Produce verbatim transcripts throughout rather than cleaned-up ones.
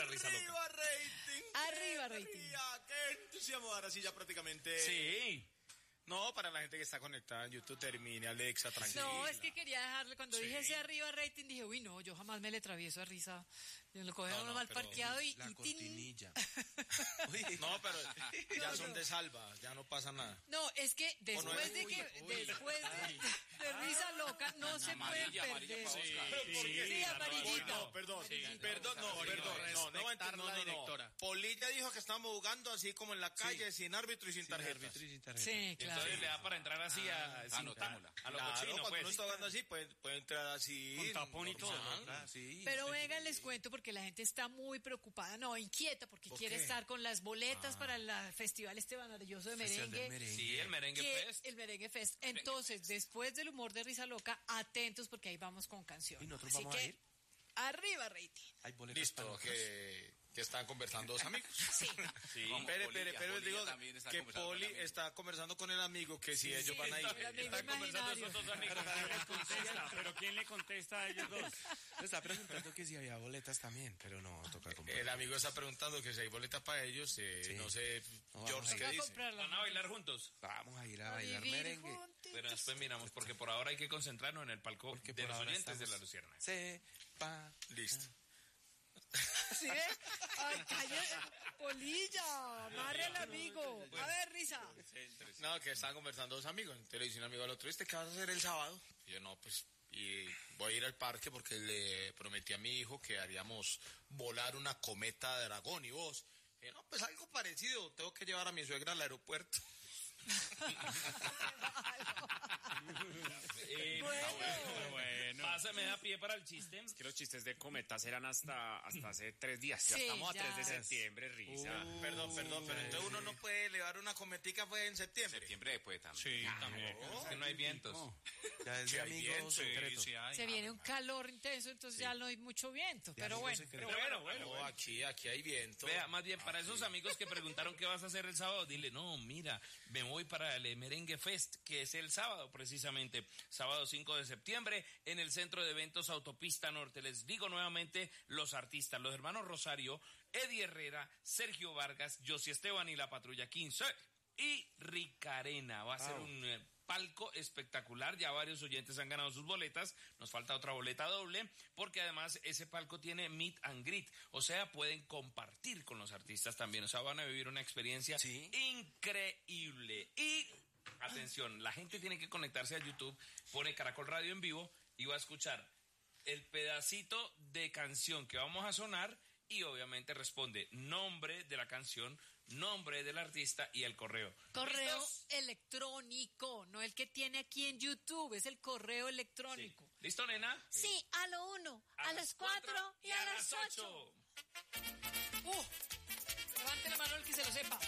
Risa Loca. Arriba rating. Arriba rating. Qué entusiasmo, ahora sí ya prácticamente. Sí. No, para la gente que está conectada en YouTube, termine, Alexa, tranquila. No, es que quería dejarle, cuando Sí. dije ese arriba rating, dije, uy, no, yo jamás me le travieso a Risa. Lo coge No, uno no, mal pero parqueado y... La y tin. cortinilla. No, pero ya No, son no. de salva, ya no pasa nada. No, es que después es- de que, después de, de Risa Loca, no se puede Amarilla, amarilla perder. para Oscar. ¿Pero por qué? Sí, amarillita. No, perdón, perdón, no, Polilla, perdón, no, no, respetar no, la no, no. directora. Polilla dijo que estamos jugando así como en la calle, sin árbitro y sin, Sin tarjetas. árbitro y sin tarjeta. Sí, Y claro. entonces le da para entrar así a... Ah, sin- anotémosla. A lo Claro, cochino, cuando pues. uno está jugando así, puede, puede entrar así. Con tapón y todo, normal. ¿no? Ah, sí, Pero sí, vengan, sí. les cuento porque la gente está muy preocupada, no, inquieta, porque ¿Por quiere qué? estar con las boletas para el Festival este maravilloso de Festival del merengue. merengue. Sí, el merengue que- fest. el merengue fest. Entonces, después del humor de Risa Loca, atentos porque ahí vamos con canción. ¿Y nosotros Así vamos a que, ir? arriba rating. Hay boletas Listo, para que, que están conversando dos amigos. Sí. Sí. Como Pero, Polilla, pero, pero Polilla digo también está que conversando Poli con el amigo. está conversando con el amigo que si ellos Sí, van a ir. el amigo Están conversando imaginario. esos dos amigos. ¿Quién les contesta? ¿Pero quién le contesta a ellos dos? Me está preguntando que si había boletas también, pero no, toca comprar. El amigo está preguntando que si hay boletas para ellos. Eh, Sí. No sé, No, George, vamos ¿qué Toca dice? comprarla. Van a bailar juntos. Vamos a ir a A bailar vivir merengue. juntitos. Pero después miramos, porque por ahora hay que concentrarnos en el palco Porque de por los ahora oyentes de estamos- La Lucierna. Sepa. Listo. ¿Sí ve? Ay, cállate, Polilla, amarre al amigo. A ver, Risa. No, que estaban conversando dos amigos. Entonces le dice un amigo al otro, ¿viste qué vas a hacer el sábado? Y yo, no, pues, y voy a ir al parque porque le prometí a mi hijo que haríamos volar una cometa dragón. Y vos, y no, pues algo parecido, tengo que llevar a mi suegra al aeropuerto. Eh, Bueno. Bueno. Pásame da pie para el chiste. Que los chistes de cometas eran hasta, hasta hace tres días. Ya Sí, estamos a ya. tres de septiembre, Risa. Uh, perdón, perdón, pero entonces uno no puede elevar una cometica pues en septiembre. Septiembre después también. Sí, también. Es que no hay vientos. Ya es Sí de hay amigo viento, secreto. Sí, sí hay. Se viene un calor intenso, entonces ya no hay mucho viento. De Pero amigo bueno. secreto. Pero bueno, bueno. No, aquí, aquí hay viento. Vea, más bien, para esos amigos que preguntaron qué vas a hacer el sábado, dile, no, mira, me voy para el Merengue Fest, que es el sábado precisamente, sábado cinco de septiembre, en el Centro de Eventos Autopista Norte. Les digo nuevamente los artistas, los hermanos Rosario, Eddie Herrera, Sergio Vargas, Josie Esteban y la Patrulla quince, y Ricarena. Va a ser Wow. un eh, palco espectacular, ya varios oyentes han ganado sus boletas, nos falta otra boleta doble, porque además ese palco tiene meet and greet, o sea, pueden compartir con los artistas también, o sea, van a vivir una experiencia Sí. increíble. Y, atención, la gente tiene que conectarse a YouTube, pone Caracol Radio en vivo y va a escuchar el pedacito de canción que vamos a sonar y obviamente responde nombre de la canción, nombre del artista y el correo. Correo ¿Listos? electrónico, no el que tiene aquí en YouTube, es el correo electrónico. Sí. ¿Listo, nena? Sí, a lo uno, a, las cuatro y a las ocho. Uh, levante la mano el que se lo sepa.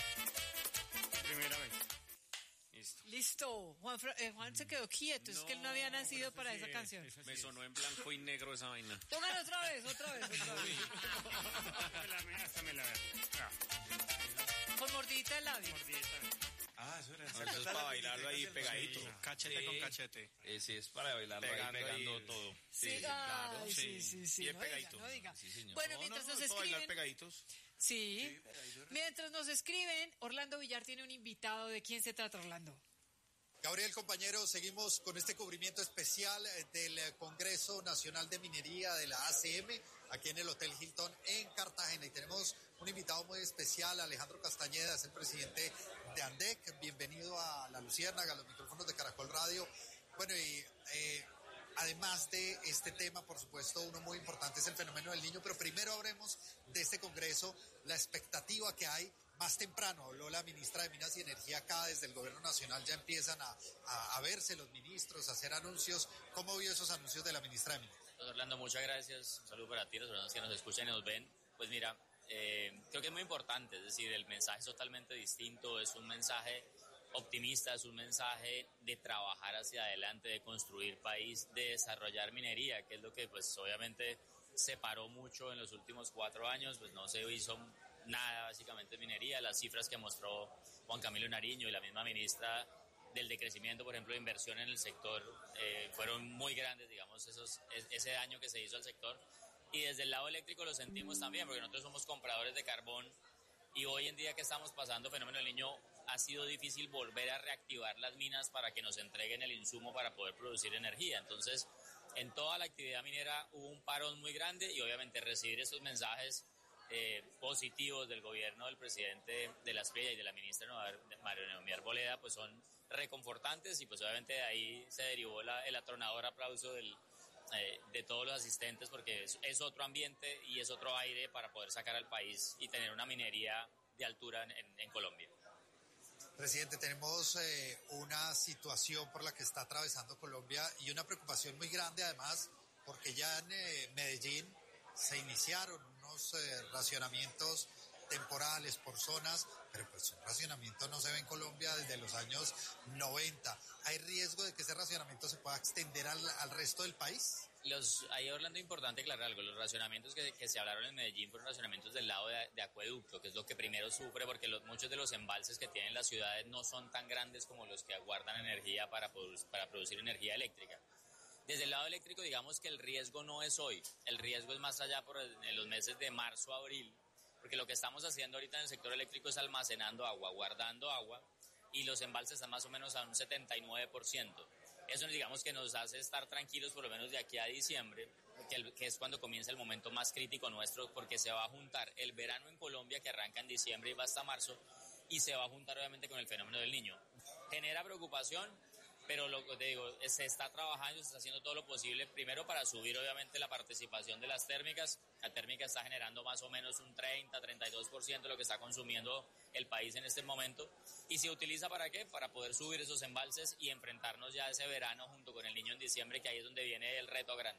Primera vez. Listo. Listo. Juan, Fra- eh, Juan se quedó quieto, es que él no había nacido pero para ese esa sí canción. es, ese Me sí sonó es. En blanco y negro esa vaina. Póngalo otra vez, otra vez, otra vez. Me la- me- Hasta me la ah, Con mordidita de labio. mordidita. Ah, eso era. No, eso es para bailarlo ahí pegadito. Sí. Cachete Sí. con cachete. Ese es para bailarlo ahí, Pegando pegando ahí. todo. Sí, Sí, claro, ay, sí, sí, sí. Bien no diga, pegadito. no diga. Sí, señor. Bueno, No, mientras no, nos no, para bailar escriben, pegaditos. sí, pegadito. mientras nos escriben, Orlando Villar tiene un invitado. ¿De quién se trata, Orlando? Gabriel, compañero, seguimos con este cubrimiento especial eh, del eh, Congreso Nacional de Minería de la A C M, aquí en el Hotel Hilton en Cartagena. Y tenemos un invitado muy especial, Alejandro Castañeda, es el presidente de ANDEC. Bienvenido a La Luciérnaga, a los micrófonos de Caracol Radio. Bueno, y eh, además de este tema, por supuesto, uno muy importante es el fenómeno del niño, pero primero hablemos de este Congreso, la expectativa que hay. Más temprano habló la ministra de Minas y Energía acá, desde el gobierno nacional ya empiezan a, a, a verse los ministros, a hacer anuncios. ¿Cómo vio esos anuncios de la ministra de Minas? Orlando, muchas gracias. Un saludo para ti, los hermanos que nos escuchan y nos ven. Pues mira, eh, creo que es muy importante, es decir, el mensaje es totalmente distinto, es un mensaje optimista, es un mensaje de trabajar hacia adelante, de construir país, de desarrollar minería, que es lo que pues obviamente se paró mucho en los últimos cuatro años, pues no se hizo nada básicamente en minería. Las cifras que mostró Juan Camilo Nariño y la misma ministra del decrecimiento, por ejemplo, de inversión en el sector, eh, fueron muy grandes, digamos, esos, ese daño que se hizo al sector. Y desde el lado eléctrico lo sentimos también, porque nosotros somos compradores de carbón y hoy en día que estamos pasando fenómeno del Niño, ha sido difícil volver a reactivar las minas para que nos entreguen el insumo para poder producir energía. Entonces, en toda la actividad minera hubo un parón muy grande y obviamente recibir esos mensajes eh, positivos del gobierno del presidente de la S P I A y de la ministra María Noemí Arboleda, pues son reconfortantes y pues obviamente de ahí se derivó la, el atronador aplauso del Eh, de todos los asistentes, porque es, es otro ambiente y es otro aire para poder sacar al país y tener una minería de altura en, en, en Colombia. Presidente, tenemos eh, una situación por la que está atravesando Colombia y una preocupación muy grande además, porque ya en eh, Medellín se iniciaron unos eh, racionamientos temporales por zonas, pero pues un racionamiento no se ve en Colombia desde los años noventa. ¿Hay riesgo de que ese racionamiento se pueda extender al, al resto del país? Los, ahí Orlando, importante aclarar algo, los racionamientos que, que se hablaron en Medellín fueron racionamientos del lado de, de acueducto, que es lo que primero sufre, porque los, muchos de los embalses que tienen las ciudades no son tan grandes como los que aguardan energía para, para producir energía eléctrica. Desde el lado eléctrico, digamos que el riesgo no es hoy, el riesgo es más allá por el, en los meses de marzo a abril, porque lo que estamos haciendo ahorita en el sector eléctrico es almacenando agua, guardando agua, y los embalses están más o menos a un setenta y nueve por ciento. Eso digamos que nos hace estar tranquilos por lo menos de aquí a diciembre, que, el, que es cuando comienza el momento más crítico nuestro, porque se va a juntar el verano en Colombia, que arranca en diciembre y va hasta marzo, y se va a juntar obviamente con el fenómeno del Niño. Genera preocupación, pero lo que te digo, se está trabajando, se está haciendo todo lo posible, primero para subir obviamente la participación de las térmicas. La térmica está generando más o menos un treinta, treinta y dos por ciento de lo que está consumiendo el país en este momento. ¿Y se utiliza para qué? Para poder subir esos embalses y enfrentarnos ya a ese verano junto con el Niño en diciembre, que ahí es donde viene el reto grande.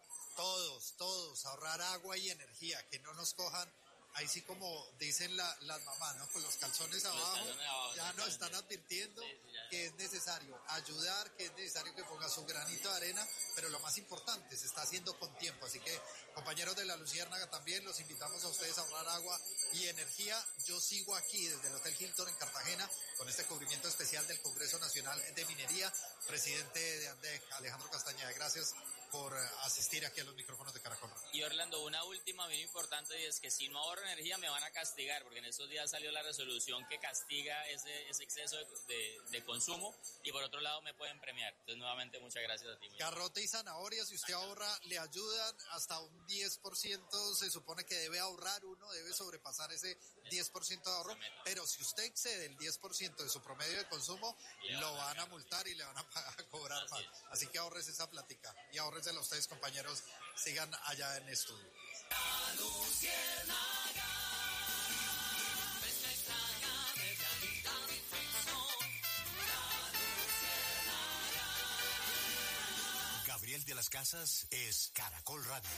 Todos, todos, ahorrar agua y energía, que no nos cojan. Ahí sí, como dicen la, las mamás, ¿no? Con los calzones abajo, los calzones abajo ya nos están advirtiendo sí, sí, que es necesario ayudar, que es necesario que ponga su granito de arena, pero lo más importante, se está haciendo con tiempo. Así que, compañeros de la Luciérnaga, también los invitamos a ustedes a ahorrar agua y energía. Yo sigo aquí desde el Hotel Hilton en Cartagena con este cubrimiento especial del Congreso Nacional de Minería. Presidente de ANDEC, Alejandro Castañeda, gracias por asistir aquí a los micrófonos de Caracol. Y Orlando, una última bien importante, y es que si no ahorro energía me van a castigar, porque en estos días salió la resolución que castiga ese, ese exceso de, de, de consumo, y por otro lado me pueden premiar. Entonces nuevamente muchas gracias a ti. Garrote y zanahoria, si usted ahorra, le ayudan hasta un diez por ciento, se supone que debe ahorrar uno, debe sobrepasar ese diez por ciento de ahorro, pero si usted excede el diez por ciento de su promedio de consumo, lo van a multar y le van a, pagar, a cobrar más. Así que ahorres esa plática y ahorres a ustedes, compañeros, sigan allá en estudio. Gabriel de las Casas es Caracol Radio.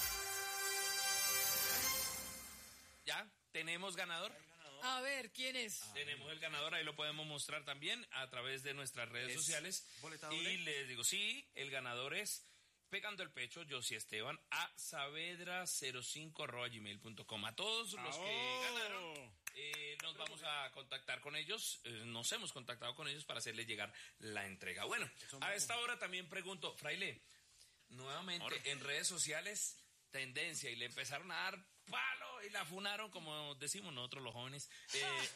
¿Ya? ¿Tenemos ganador? A ver, ¿quién es? Ah, tenemos el ganador, ahí lo podemos mostrar también a través de nuestras redes sociales. Y les digo, sí, el ganador es Pegando el Pecho, Josie Esteban, a saavedra cero cinco arroba gmail punto com. A todos los que ganaron, eh, nos vamos a contactar con ellos, eh, nos hemos contactado con ellos para hacerles llegar la entrega. Bueno, a esta hora también pregunto, Fraile, nuevamente en redes sociales, tendencia, y le empezaron a dar palo y la funaron, como decimos nosotros los jóvenes, eh,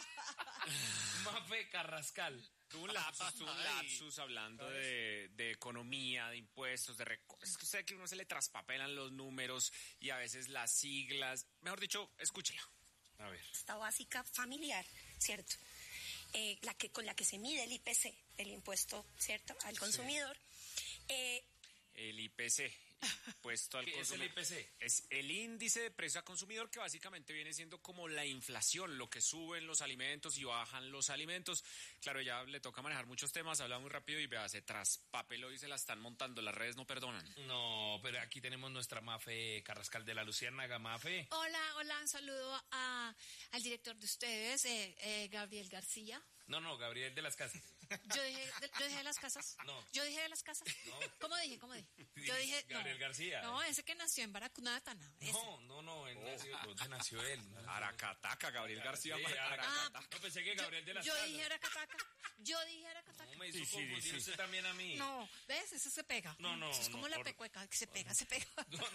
Mafe Carrascal. Tuvo un lapsus, tuvo un lapsus hablando de, de economía, de impuestos, de recursos. Es que usted que uno se le traspapelan los números y a veces las siglas. Mejor dicho, escúchela. A ver. Esta básica familiar, ¿cierto? Eh, la que, con la que se mide el I P C, el impuesto, ¿cierto? Al consumidor. Sí. Eh, el I P C. Impuesto al ¿Qué consumidor. es el I P C? Es el índice de precio al consumidor, que básicamente viene siendo como la inflación, lo que suben los alimentos y bajan los alimentos. Claro, ya le toca manejar muchos temas, habla muy rápido y vea, se traspapeló y se la están montando, las redes no perdonan. No, pero aquí tenemos nuestra Mafe Carrascal de la Luciérnaga. Mafe. Hola, hola, un saludo a, al director de ustedes, eh, eh, Gabriel García. No, no, Gabriel de las Casas. Yo dije, de, yo dije de las casas. No. Yo dije de las casas. No. ¿Cómo dije? ¿Cómo dije? Yo dije. Gabriel no. García. No, ese que nació en Baracunatana. ese. No, no, no, él nació, ¿dónde nació él? Aracataca, Gabriel García. Sí, Aracataca. Ah, No, pensé que Gabriel de las Yo Casas. dije Aracataca. Yo dije Aracataca. No, me hizo Sí, sí, confundir sí. usted también a mí. No, ¿ves? Eso se pega. No, no, Eso es como no, la hor- pecueca, que se pega, se pega. No, no.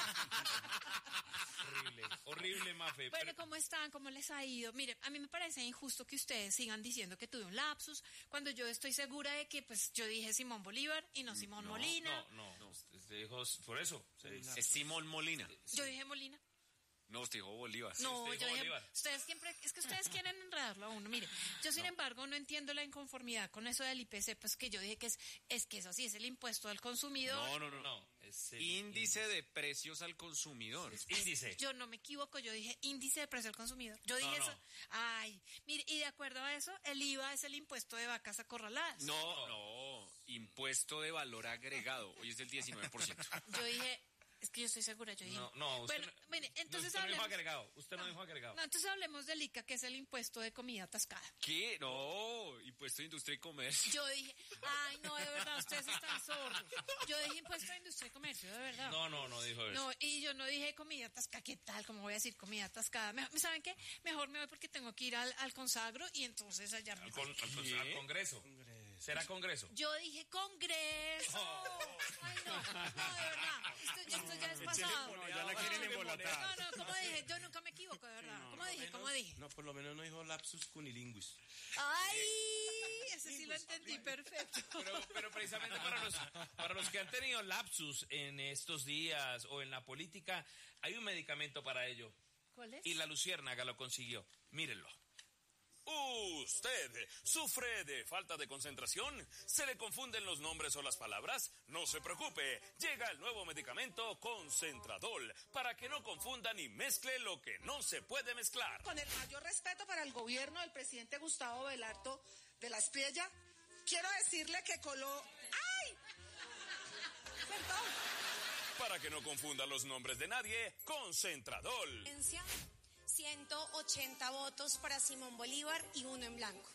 Horrible, horrible, Mafe. Bueno, Pero- ¿cómo están? ¿Cómo les ha ido? Mire, a mí me parece injusto que ustedes sigan diciendo que tuve un lapsus cuando yo estoy segura de que pues yo dije Simón Bolívar y no Simón no, Molina. No, no, usted dijo, por eso. se dice. Es Simón Molina. Yo dije Molina. No, usted dijo Bolívar. No, usted yo dijo dije, Bolívar. ustedes siempre, es que ustedes quieren enredarlo a uno. Mire, yo sin embargo no entiendo la inconformidad con eso del I P C, pues que yo dije que es, es que eso sí es el impuesto al consumidor. No, no, no. No, es el Índice de precios al consumidor. índice. Yo no me equivoco, yo dije índice de precio al consumidor. Yo dije No, eso. no. Ay, mire, y de acuerdo a eso, el I V A es el impuesto de vacas acorraladas. No, no. Impuesto de valor agregado. Hoy es del diecinueve por ciento. Yo dije, es que yo estoy segura, yo dije. No, no, usted bueno, no- mire, entonces usted no dijo hablemos. agregado. Usted no dijo agregado. No, entonces hablemos del I C A, que es el impuesto de comida atascada. ¿Qué? No. Impuesto de industria y comercio. Yo dije, ay, no, de verdad, ustedes están sordos. Yo dije impuesto de industria y comercio, de verdad. No, no, no dijo eso. No, y yo no dije comida atascada, ¿qué tal? ¿Cómo voy a decir comida atascada? Me- ¿Saben qué? Mejor me voy porque tengo que ir al, al consagro y entonces allá me Al, voy. con- al con- al Congreso. ¿Será Congreso? Yo dije congreso. Oh. Ay, no, no, de verdad. Esto, esto ya es pasado. No, ya la quieren embolatar. No, no, ¿cómo dije? Yo nunca me equivoco, de verdad. ¿Cómo dije? ¿Cómo dije? No, por lo menos no dijo lapsus cunilinguis. Ay, ese sí lo entendí perfecto. Pero, pero precisamente para los, para los que han tenido lapsus en estos días o en la política, hay un medicamento para ello. ¿Cuál es? Y la luciérnaga lo consiguió. Mírenlo. ¿Usted sufre de falta de concentración? ¿Se le confunden los nombres o las palabras? No se preocupe, llega el nuevo medicamento Concentradol para que no confunda ni mezcle lo que no se puede mezclar. Con el mayor respeto para el gobierno del presidente Gustavo Belarto de la Espriella, quiero decirle que coló... ¡Ay! Perdón. Para que no confunda los nombres de nadie, Concentradol. ciento ochenta votos para Simón Bolívar y uno en blanco.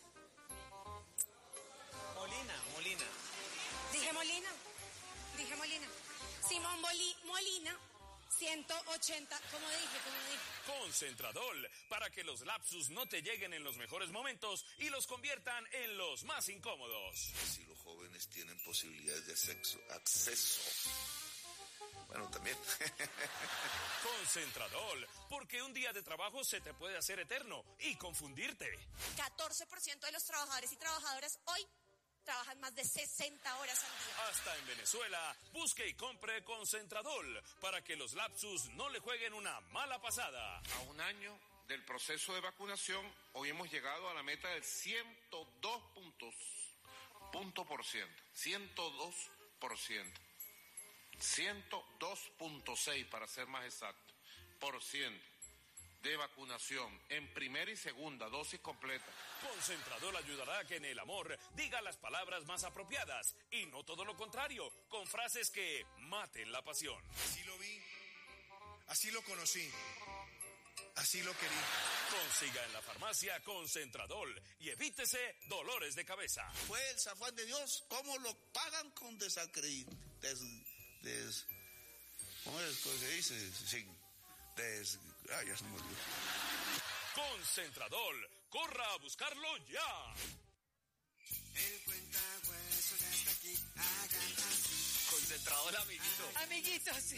Molina, Molina. Dije Molina, dije Molina. Simón Boli Molina, ciento ochenta, como dije, como dije. Concentradol, para que los lapsus no te lleguen en los mejores momentos y los conviertan en los más incómodos. Si los jóvenes tienen posibilidades de sexo, acceso. Bueno, también. Concentradol, porque un día de trabajo se te puede hacer eterno y confundirte. catorce por ciento de los trabajadores y trabajadoras hoy trabajan más de sesenta horas al día. Hasta en Venezuela, busque y compre Concentradol para que los lapsus no le jueguen una mala pasada. A un año del proceso de vacunación, hoy hemos llegado a la meta del ciento dos puntos, punto por ciento. ciento dos por ciento. ciento dos punto seis para ser más exacto, por ciento de vacunación en primera y segunda dosis completa. Concentradol ayudará a que en el amor diga las palabras más apropiadas y no todo lo contrario, con frases que maten la pasión. Así lo vi, así lo conocí, así lo querí. Consiga en la farmacia Concentradol y evítese dolores de cabeza. Fue el zafán de Dios, ¿cómo lo pagan con desacreditación? Des, des, ¿Cómo es que se dice? Sin, des, ay, ya se me olvidó. Concentradol, corra a buscarlo ya. El cuentahueso ya está aquí, hagan así. Concentradol, amiguito. Amiguito, sí.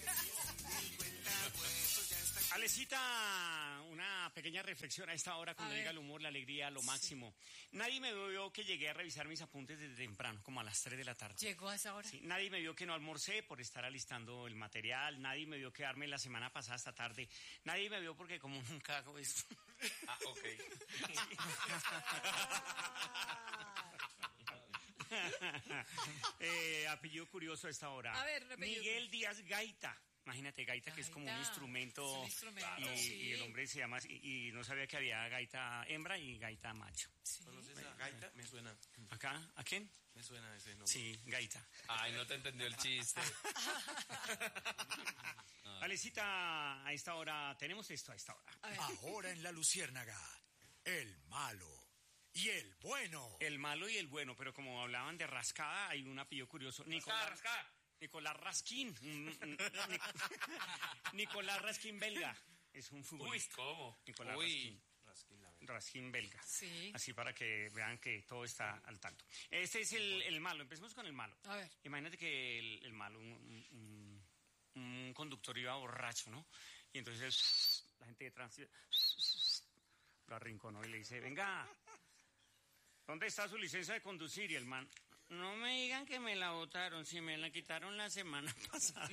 Alecita, una pequeña reflexión a esta hora cuando A ver. llega el humor, la alegría, lo máximo. Nadie me vio que llegué a revisar mis apuntes desde temprano, como a las tres de la tarde. Llegó a esa hora. Sí, nadie me vio que no almorcé por estar alistando el material, nadie me vio quedarme la semana pasada hasta tarde, nadie me vio porque como nunca hago esto. Ah, ok. eh, apellido curioso a esta hora. A ver, un apellido Miguel Díaz Gaita. Imagínate, gaita, que es como un Gaita. instrumento, Es un instrumento, y, sí. y el hombre se llama, y, y no sabía que había gaita hembra y gaita macho. ¿Conoces a Gaita? Me suena. ¿Acá? ¿A quién? Me suena ese nombre. Sí, gaita. Ay, no te entendió el chiste. Alecita, a esta hora, tenemos esto a esta hora. Ahora en La Luciérnaga, el malo, y el bueno. El malo y el bueno, pero como hablaban de rascada, hay un apellido curioso. Nicolás, rascada. Nicolás Raskin. Nicolás Raskin belga. Es un futbolista. Uy, ¿cómo? Nicolás Uy. Raskin. Raskin belga. Sí. Así para que vean que todo está al tanto. Este es el, el malo. Empecemos con el malo. A ver. Imagínate que el, el malo, un, un, un conductor iba borracho, ¿no? Y entonces la gente detrás lo arrinconó y le dice, venga, ¿dónde está su licencia de conducir? Y el man, no me digan que me la botaron, si me la quitaron la semana pasada.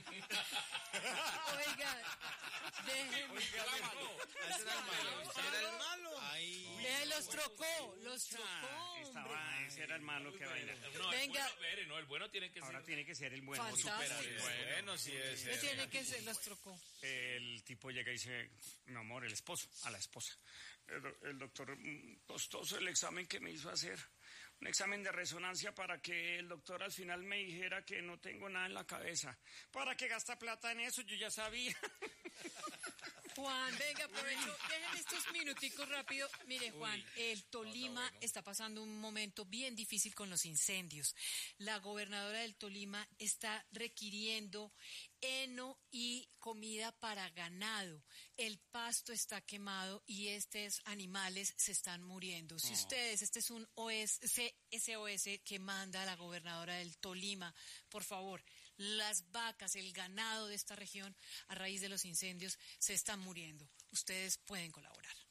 Oiga, déjenme. Ese era el malo. Ese era el malo. Vean, los trocó, los trocó. Estaba, ese era el malo que bailó. No, Venga. El bueno, espere, no, el bueno tiene que Ahora ser. tiene que ser el bueno. Fantástico. superar el Bueno, sí es. ¿Qué tiene que ser? Los trocó. El tipo llega y dice, mi amor, el esposo, a la esposa. El, do- el doctor, mm, costoso el examen que me hizo hacer. Un examen de resonancia para que el doctor al final me dijera que no tengo nada en la cabeza. ¿Para qué gasta plata en eso? Yo ya sabía. Juan, venga, aprovecho, dejen estos minuticos rápido. Mire, Juan, Uy, el Tolima no, está bueno. está pasando un momento bien difícil con los incendios. La gobernadora del Tolima está requiriendo heno y comida para ganado. El pasto está quemado y estos animales se están muriendo. Si ustedes, este es un O S, S O S que manda la gobernadora del Tolima, por favor, las vacas, el ganado de esta región, a raíz de los incendios, se están muriendo. Ustedes pueden colaborar.